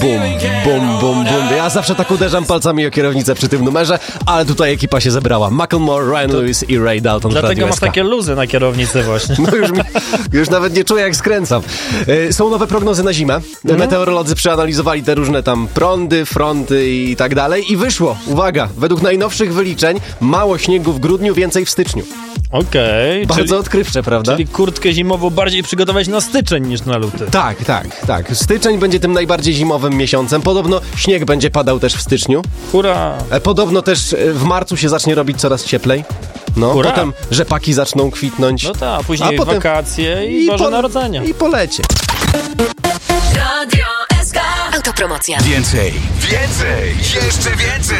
Bum, bum, bum, bum. Ja zawsze tak uderzam palcami o kierownicę przy tym numerze, ale tutaj ekipa się zebrała. Macklemore, Ryan Lewis i Ray Dalton w Dlatego Radiu masz SK. takie luzy na kierownicy właśnie. No już nawet nie czuję, jak skręcam. Są nowe prognozy na zimę. Meteorolodzy przeanalizowali te różne tam prądy, fronty i tak dalej i wyszło, uwaga, według najnowszych wyliczeń mało śniegu w grudniu, więcej w styczniu. Okej. Bardzo odkrywcze, prawda? Czyli kurtkę zimową bardziej przygotować na styczeń niż na luty. Tak. Styczeń będzie tym najbardziej zimowym miesiącem. Podobno śnieg będzie padał też w styczniu. Hurra! Podobno też w marcu się zacznie robić coraz cieplej. No, Hurra. potem rzepaki zaczną kwitnąć. No tak, później potem wakacje i Boże Narodzenie. I polecie. Radio SK. Autopromocja. Więcej, jeszcze więcej.